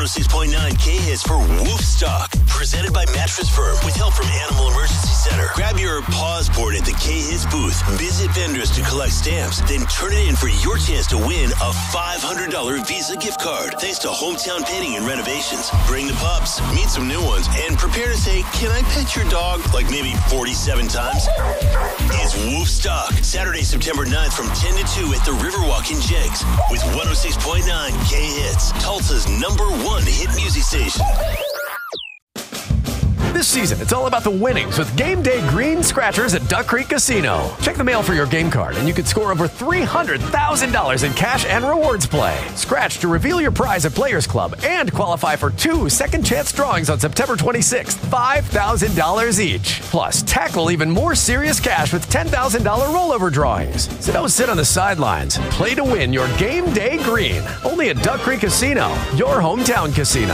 106.9 K-Hits for Woofstock. Presented by Mattress Firm with help from Animal Emergency Center. Grab your pause board at the K-Hits booth. Visit vendors to collect stamps. Then turn it in for your chance to win a $500 Visa gift card. Thanks to Hometown Painting and Renovations. Bring the pups, meet some new ones, and prepare to say, "Can I pet your dog?" like maybe 47 times. It's Woofstock. Saturday, September 9th from 10 to 2 at the Riverwalk in Jenks with 106.9 K-Hits, Tulsa's #1 hit music station. This season, it's all about the winnings with Game Day Green Scratchers at Duck Creek Casino. Check the mail for your game card, and you could score over $300,000 in cash and rewards play. Scratch to reveal your prize at Players Club and qualify for 2 second-chance drawings on September 26th, $5,000 each. Plus, tackle even more serious cash with $10,000 rollover drawings. So don't sit on the sidelines. Play to win your Game Day Green. Only at Duck Creek Casino, your hometown casino.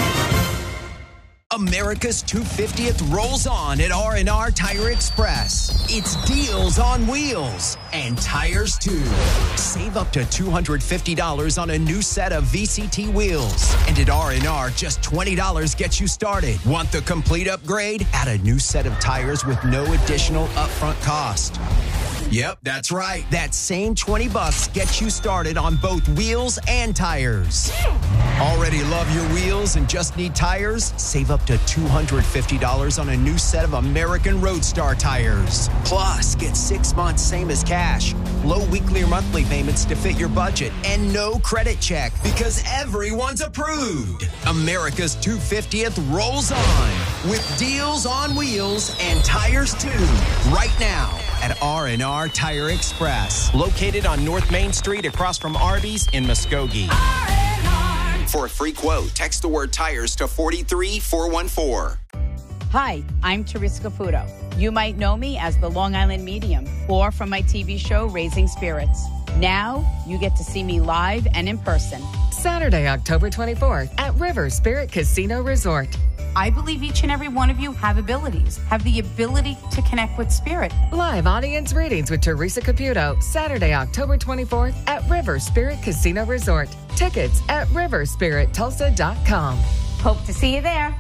America's 250th rolls on at R&R Tire Express. It's deals on wheels and tires too. Save up to $250 on a new set of VCT wheels. And at R&R, just $20 gets you started. Want the complete upgrade? Add a new set of tires with no additional upfront cost. Yep, that's right. That same $20 gets you started on both wheels and tires. Already love your wheels and just need tires? Save up to $250 on a new set of American Roadstar tires. Plus, get 6 months same as cash. Low weekly or monthly payments to fit your budget. And no credit check because everyone's approved. America's 250th rolls on with deals on wheels and tires too. Right now at R&R Tire Express. Located on North Main Street across from Arby's in Muskogee. R&R. For a free quote, text the word tires to 43414. Hi, I'm Teresa Caputo. You might know me as the Long Island Medium or from my TV show, Raising Spirits. Now, you get to see me live and in person. Saturday, October 24th at River Spirit Casino Resort. I believe each and every one of you have abilities, have the ability to connect with spirit. Live audience readings with Teresa Caputo, Saturday, October 24th at River Spirit Casino Resort. Tickets at riverspirittulsa.com. Hope to see you there.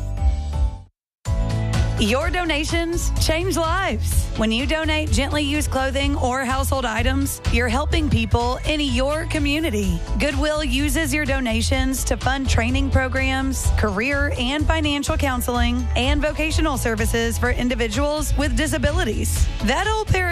Your donations change lives. When you donate gently used clothing or household items, you're helping people in your community. Goodwill uses your donations to fund training programs, career and financial counseling, and vocational services for individuals with disabilities. That old pair